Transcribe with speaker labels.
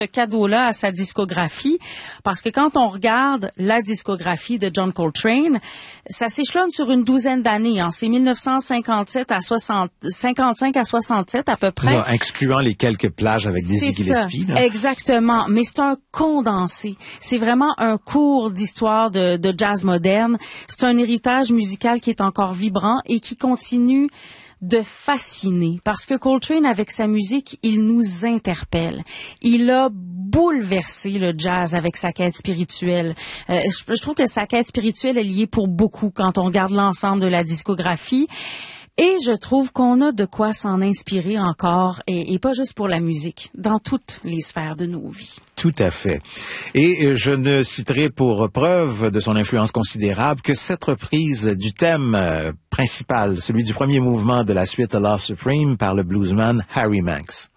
Speaker 1: ce cadeau-là à sa discographie, parce que quand on regarde la discographie de John Coltrane, ça s'échelonne sur une douzaine d'années. Hein. C'est 1957 à 55 à 67 à peu près.
Speaker 2: Là, incluant les quelques plages avec Dizzy Gillespie. Là.
Speaker 1: Exactement. Mais c'est un condensé. C'est vraiment un cours d'histoire de jazz moderne. C'est un héritage musical qui est encore vibrant et qui continue de fasciner, parce que Coltrane, avec sa musique, il nous interpelle. Il a bouleversé le jazz avec sa quête spirituelle. Je trouve que sa quête spirituelle est liée pour beaucoup quand on regarde l'ensemble de la discographie. Et je trouve qu'on a de quoi s'en inspirer encore, et pas juste pour la musique, dans toutes les sphères de nos vies.
Speaker 2: Tout à fait. Et je ne citerai pour preuve de son influence considérable que cette reprise du thème principal, celui du premier mouvement de la suite A Love Supreme par le bluesman Harry Manx.